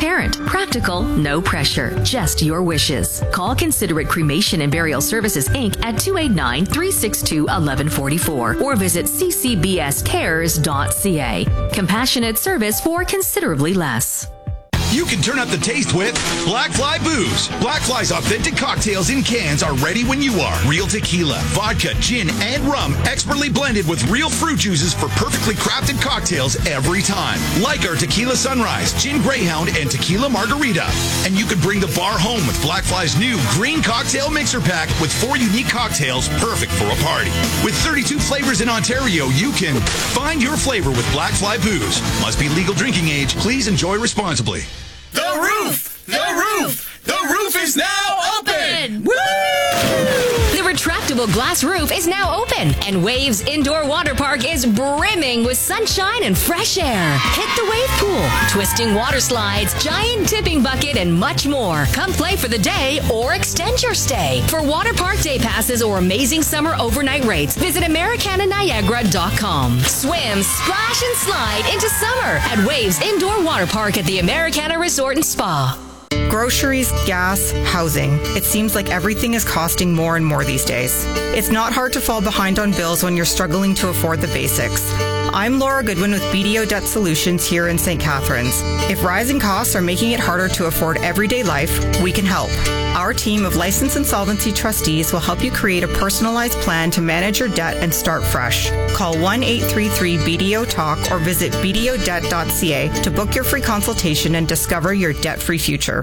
transparent, practical, no pressure, just your wishes. Call Considerate Cremation and Burial Services, Inc. at 289-362-1144 or visit ccbscares.ca. Compassionate service for considerably less. You can turn up the taste with Black Fly Booze. Black Fly's authentic cocktails in cans are ready when you are. Real tequila, vodka, gin, and rum, expertly blended with real fruit juices for perfectly crafted cocktails every time. Like our Tequila Sunrise, Gin Greyhound, and Tequila Margarita. And you can bring the bar home with Black Fly's new green cocktail mixer pack with 4 unique cocktails perfect for a party. With 32 flavors in Ontario, you can find your flavor with Black Fly Booze. Must be legal drinking age. Please enjoy responsibly. The roof! The roof! The roof is now open! Woo! The retractable glass roof is now open, and Waves Indoor Water Park is brimming with sunshine and fresh air. Hit the wave pool, twisting water slides, giant tipping bucket, and much more. Come play for the day or extend your stay. For water park day passes or amazing summer overnight rates, visit AmericanaNiagara.com. Swim, splash, and slide into summer at Waves Indoor Water Park at the Americana Resort and Spa. Groceries, gas, housing. It seems like everything is costing more and more these days. It's not hard to fall behind on bills when you're struggling to afford the basics. I'm Laura Goodwin with BDO Debt Solutions here in St. Catharines. If rising costs are making it harder to afford everyday life, we can help. Our team of licensed insolvency trustees will help you create a personalized plan to manage your debt and start fresh. Call 1-833-BDO-TALK or visit bdodebt.ca to book your free consultation and discover your debt-free future.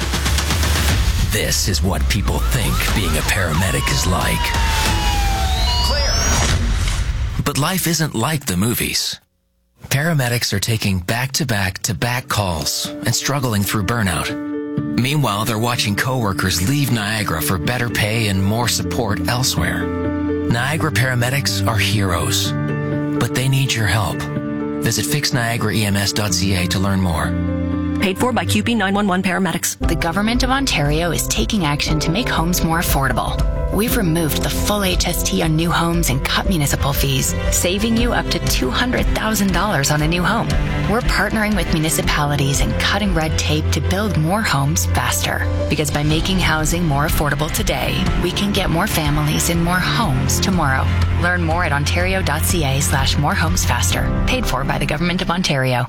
This is what people think being a paramedic is like. Clear. But life isn't like the movies. Paramedics are taking back-to-back-to-back calls and struggling through burnout. Meanwhile, they're watching coworkers leave Niagara for better pay and more support elsewhere. Niagara paramedics are heroes, but they need your help. Visit fixniagaraems.ca to learn more. Paid for by QP 911 paramedics. The Government of Ontario is taking action to make homes more affordable. We've removed the full HST on new homes and cut municipal fees, saving you up to $200,000 on a new home. We're partnering with municipalities and cutting red tape to build more homes faster. Because by making housing more affordable today, we can get more families in more homes tomorrow. Learn more at ontario.ca/morehomesfaster. Paid for by the Government of Ontario.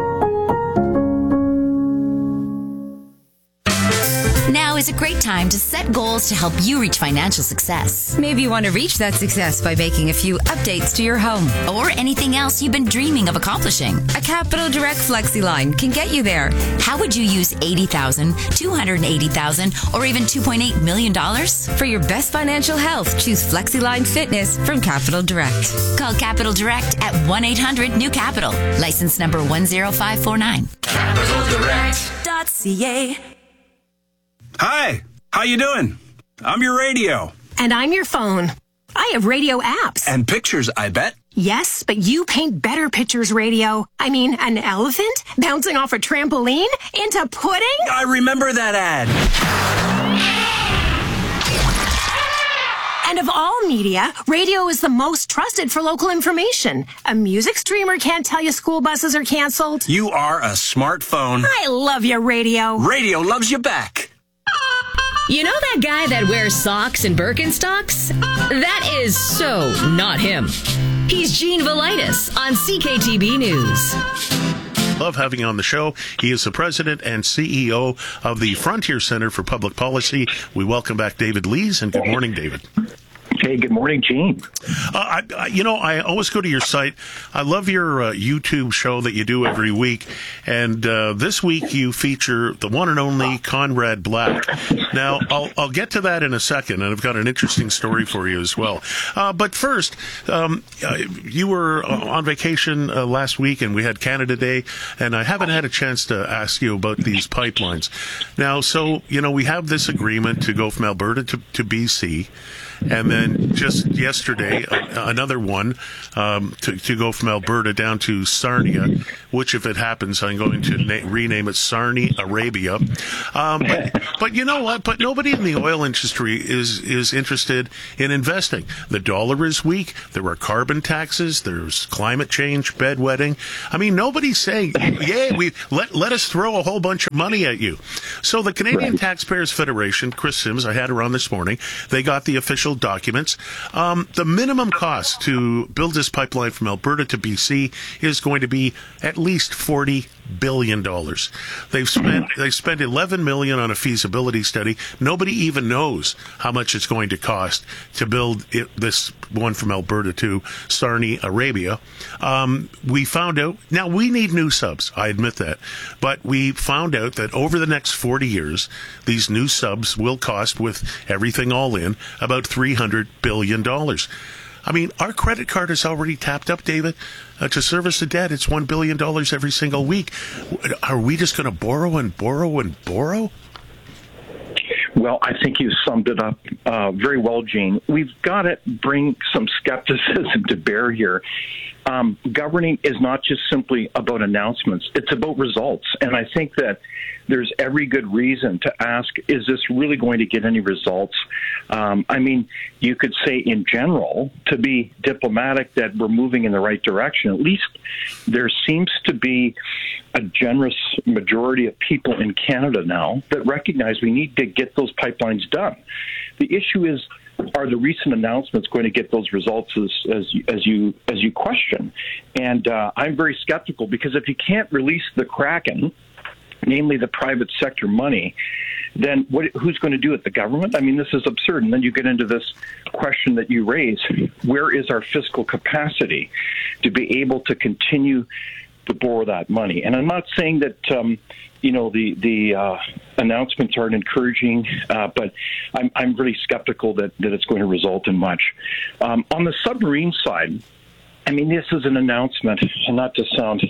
Now is a great time to set goals to help you reach financial success. Maybe you want to reach that success by making a few updates to your home. Or anything else you've been dreaming of accomplishing. A Capital Direct FlexiLine can get you there. How would you use $80,000, $280,000, or even $2.8 million? For your best financial health, choose FlexiLine Fitness from Capital Direct. Call Capital Direct at 1-800-NEW-CAPITAL. License number 10549. CapitalDirect.ca. Hi, how you doing? I'm your radio. And I'm your phone. I have radio apps. And pictures, I bet. Yes, but you paint better pictures, radio. I mean, an elephant bouncing off a trampoline into pudding? I remember that ad. And of all media, radio is the most trusted for local information. A music streamer can't tell you school buses are canceled. You are a smartphone. I love you, radio. Radio loves you back. You know that guy that wears socks and Birkenstocks? That is so not him. He's Gene Velitis on CKTB News. Love having on the show. He is the president and CEO of the Frontier Center for Public Policy. We welcome back David Lees, and good morning, David. Hey, good morning, Gene. I always go to your site. I love your YouTube show that you do every week. And this week you feature the one and only Conrad Black. Now, I'll get to that in a second, and I've got an interesting story for you as well. But first, you were on vacation last week, and we had Canada Day, and I haven't had a chance to ask you about these pipelines. Now, so, we have this agreement to go from Alberta to BC, and then and just yesterday, another one to go from Alberta down to Sarnia, which, if it happens, I'm going to rename it Sarnia Arabia. But you know what? But nobody in the oil industry is interested in investing. The dollar is weak. There are carbon taxes. There's climate change, bedwetting. I mean, nobody's saying, "Yeah, let us throw a whole bunch of money at you." So the Canadian Taxpayers Federation, Chris Sims, I had her on this morning. They got the official documents. The minimum cost to build this pipeline from Alberta to BC is going to be at least $40 billion. They've spent $11 million on a feasibility study. Nobody even knows how much it's going to cost to build this one from Alberta to Sarnia Arabia. We found out, now we need new subs, I admit that, but we found out that over the next 40 years, these new subs will cost, with everything all in, about $300 billion. I mean, our credit card is already tapped up, David. To service the debt, it's $1 billion every single week. Are we just going to borrow and borrow and borrow? Well, I think you summed it up very well, Gene. We've got to bring some skepticism to bear here. Governing is not just simply about announcements. It's about results. And I think that there's every good reason to ask, is this really going to get any results? I mean, you could say in general, to be diplomatic, that we're moving in the right direction. At least there seems to be a generous majority of people in Canada now that recognize we need to get those pipelines done. The issue is, are the recent announcements going to get those results as you question? And I'm very skeptical, because if you can't release the Kraken, namely the private sector money, then who's going to do it? The government? I mean, this is absurd. And then you get into this question that you raise: where is our fiscal capacity to be able to continue to borrow that money? And I'm not saying that the announcements aren't encouraging, but I'm really skeptical that it's going to result in much. On the submarine side, I mean, this is an announcement, and not to sound,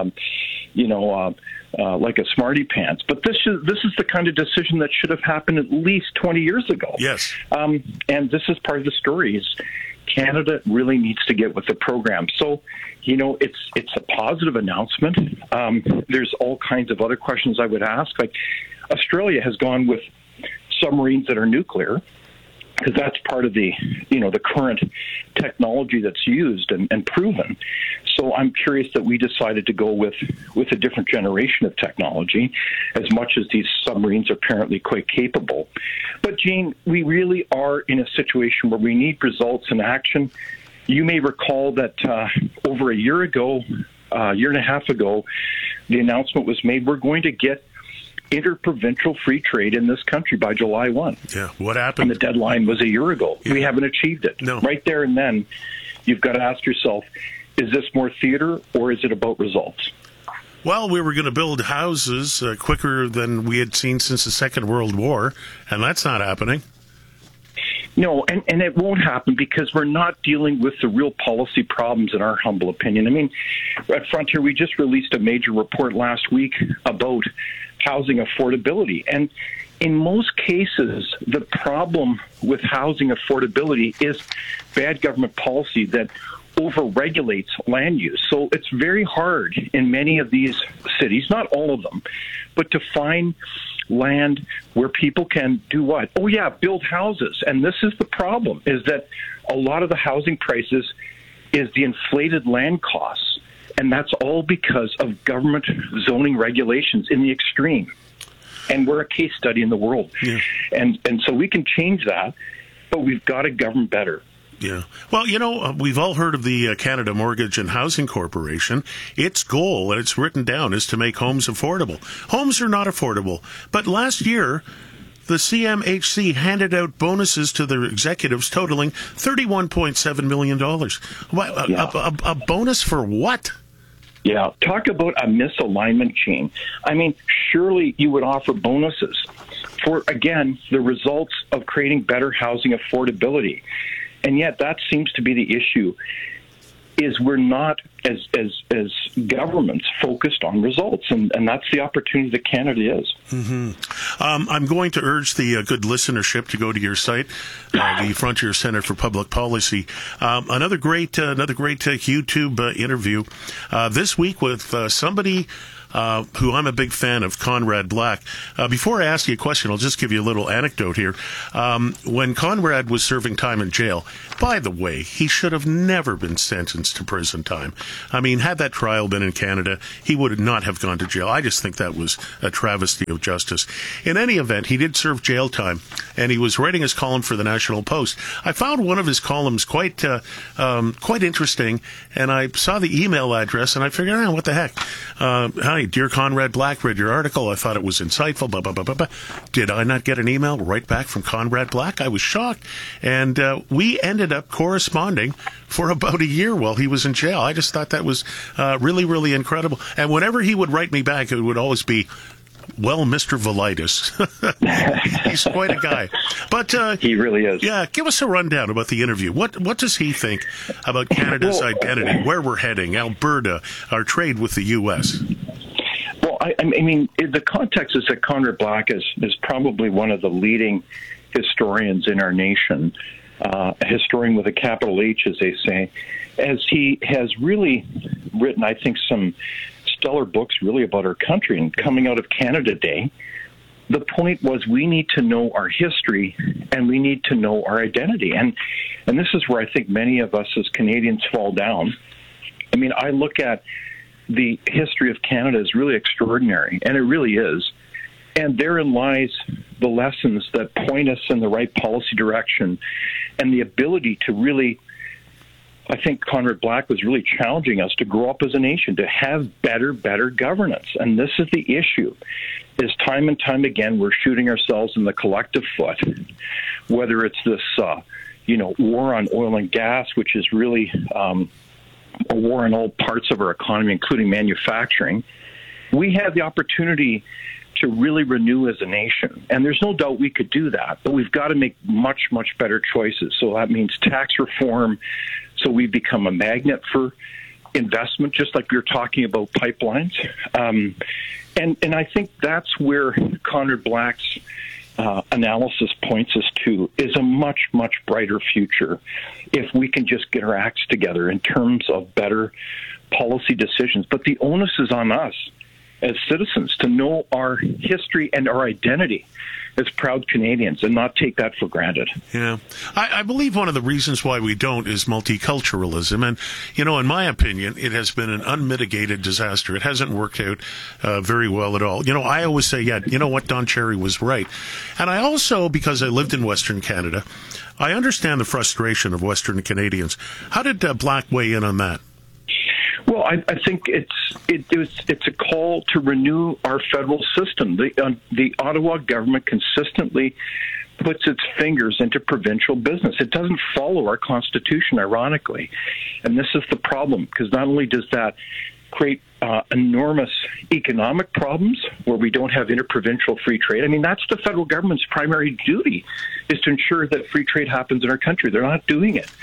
like a smarty pants, but this is the kind of decision that should have happened at least 20 years ago. Yes. And this is part of the story. Is Canada really needs to get with the program. So, it's a positive announcement. There's all kinds of other questions I would ask. Like, Australia has gone with submarines that are nuclear, because that's part of the current technology that's used and proven. So I'm curious that we decided to go with a different generation of technology, as much as these submarines are apparently quite capable. But, Gene, we really are in a situation where we need results and action. You may recall that over a year and a half ago, the announcement was made, we're going to get interprovincial free trade in this country by July 1. Yeah, what happened? And the deadline was a year ago. Yeah. We haven't achieved it. No. Right there and then, you've got to ask yourself, is this more theater or is it about results? Well, we were going to build houses quicker than we had seen since the Second World War, and that's not happening. No, and it won't happen because we're not dealing with the real policy problems, in our humble opinion. I mean, at Frontier, we just released a major report last week about housing affordability. And in most cases, the problem with housing affordability is bad government policy that overregulates land use. So it's very hard in many of these cities, not all of them, but to find land where people can do what? Oh, yeah, build houses. And this is the problem, is that a lot of the housing prices is the inflated land costs. And that's all because of government zoning regulations in the extreme. And we're a case study in the world. Yeah. And so we can change that, but we've got to govern better. Yeah. Well, we've all heard of the Canada Mortgage and Housing Corporation. Its goal, and it's written down, is to make homes affordable. Homes are not affordable. But last year, the CMHC handed out bonuses to their executives totaling $31.7 million. A bonus for what? Yeah, talk about a misalignment, Gene. I mean, surely you would offer bonuses for, again, the results of creating better housing affordability. And yet that seems to be the issue. is we're not, as governments, focused on results, and that's the opportunity that Canada is. I'm going to urge the good listenership to go to your site, the Frontier Center for Public Policy. Another great YouTube interview this week with somebody who I'm a big fan of, Conrad Black. Before I ask you a question, I'll just give you a little anecdote here. When Conrad was serving time in jail, by the way, he should have never been sentenced to prison time. I mean, had that trial been in Canada, he would not have gone to jail. I just think that was a travesty of justice. In any event, he did serve jail time, and he was writing his column for the National Post. I found one of his columns quite interesting, and I saw the email address, and I figured, what the heck? Hi, dear Conrad Black, read your article. I thought it was insightful, blah, blah, blah, blah, blah. Did I not get an email right back from Conrad Black? I was shocked. And we ended up corresponding for about a year while he was in jail. I just thought that was really, really incredible. And whenever he would write me back, it would always be, well, Mr. Velitis. He's quite a guy. But he really is. Yeah, give us a rundown about the interview. What does he think about Canada's identity, where we're heading, Alberta, our trade with the U.S.? Well, I mean, the context is that Conrad Black is probably one of the leading historians in our nation, a historian with a capital H, as they say, as he has really written, I think, some stellar books really about our country. And coming out of Canada Day, the point was we need to know our history and we need to know our identity. And this is where I think many of us as Canadians fall down. I mean, I look at the history of Canada as really extraordinary, and it really is. And therein lies the lessons that point us in the right policy direction and the ability to really, I think Conrad Black was really challenging us to grow up as a nation, to have better governance. And this is the issue, is time and time again we're shooting ourselves in the collective foot, whether it's this, war on oil and gas, which is really a war on all parts of our economy, including manufacturing. We have the opportunity to really renew as a nation. And there's no doubt we could do that, but we've got to make much, much better choices. So that means tax reform, so we become a magnet for investment, just like we were talking about pipelines. And I think that's where Conrad Black's analysis points us to, is a much, much brighter future if we can just get our acts together in terms of better policy decisions. But the onus is on us as citizens to know our history and our identity as proud Canadians and not take that for granted. Yeah. I believe one of the reasons why we don't is multiculturalism. And, in my opinion, it has been an unmitigated disaster. It hasn't worked out very well at all. I always say, Don Cherry was right. And I also, because I lived in Western Canada, I understand the frustration of Western Canadians. How did Black weigh in on that? Well, I think it's a call to renew our federal system. The Ottawa government consistently puts its fingers into provincial business. It doesn't follow our Constitution, ironically. And this is the problem, because not only does that create enormous economic problems where we don't have interprovincial free trade. I mean, that's the federal government's primary duty, is to ensure that free trade happens in our country. They're not doing it.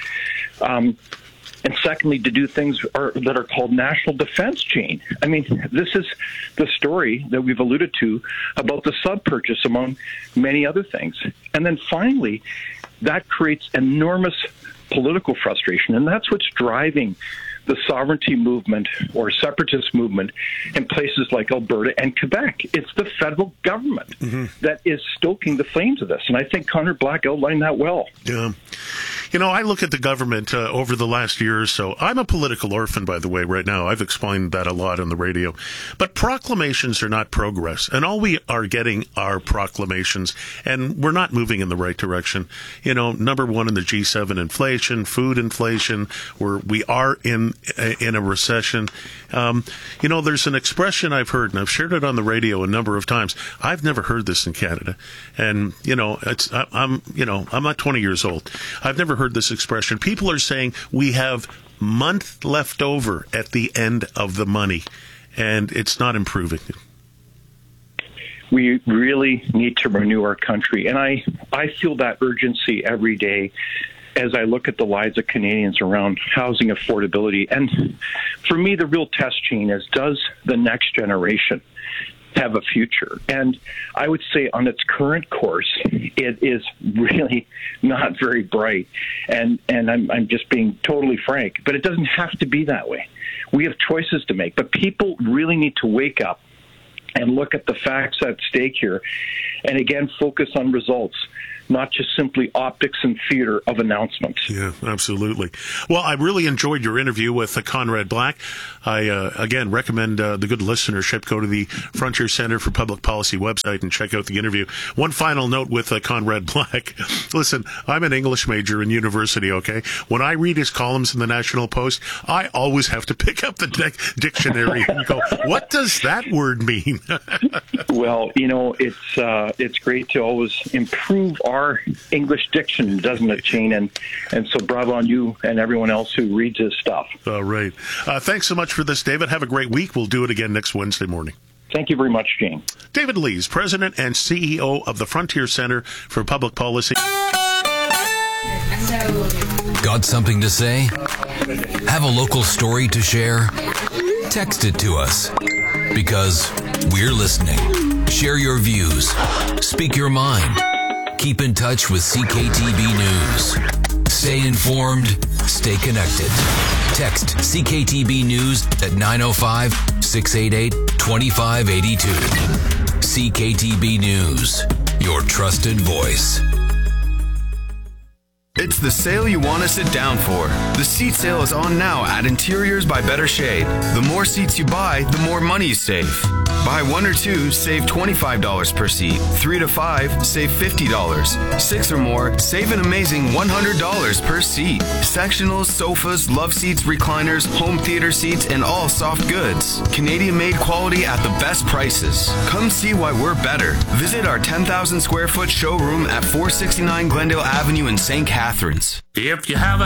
And secondly, to do things that are called national defense chain. I mean, this is the story that we've alluded to about the sub-purchase, among many other things. And then finally, that creates enormous political frustration, and that's what's driving the sovereignty movement or separatist movement in places like Alberta and Quebec. It's the federal government that is stoking the flames of this. And I think Conrad Black outlined that well. Yeah. I look at the government over the last year or so. I'm a political orphan, by the way, right now. I've explained that a lot on the radio. But proclamations are not progress. And all we are getting are proclamations. And we're not moving in the right direction. Number one in the G7, inflation, food inflation, we are in a recession. There's an expression I've heard, and I've shared it on the radio a number of times. I've never heard this in Canada. And, I'm not 20 years old. I've never heard this expression. People are saying we have month left over at the end of the money, and it's not improving. We really need to renew our country, and I feel that urgency every day as I look at the lives of Canadians around housing affordability. And for me, the real test, Gene, is does the next generation have a future? And I would say on its current course, it is really not very bright. And I'm just being totally frank, but it doesn't have to be that way. We have choices to make, but people really need to wake up and look at the facts at stake here, and again, focus on results, not just simply optics and theater of announcements. Yeah, absolutely. Well, I really enjoyed your interview with Conrad Black. I, again, recommend the good listenership go to the Frontier Center for Public Policy website and check out the interview. One final note with Conrad Black. Listen, I'm an English major in university, okay? When I read his columns in the National Post, I always have to pick up the dictionary and go, what does that word mean? Well, it's great to always improve our English diction, doesn't it, Gene? And so bravo on you and everyone else who reads his stuff. All right. Thanks so much for this, David. Have a great week. We'll do it again next Wednesday morning. Thank you very much, Gene. David Lees, President and CEO of the Frontier Center for Public Policy. Got something to say? Have a local story to share? Text it to us, because we're listening. Share your views. Speak your mind. Keep in touch with CKTB News. Stay informed. Stay connected. Text CKTB News at 905-688-2582. CKTB News, your trusted voice. It's the sale you want to sit down for. The seat sale is on now at Interiors by Better Shade. The more seats you buy, the more money you save. Buy 1 or 2, save $25 per seat. 3 to 5, save $50. 6 or more, save an amazing $100 per seat. Sectionals, sofas, love seats, recliners, home theater seats, and all soft goods. Canadian-made quality at the best prices. Come see why we're better. Visit our 10,000 square foot showroom at 469 Glendale Avenue in St. Catharines. If you have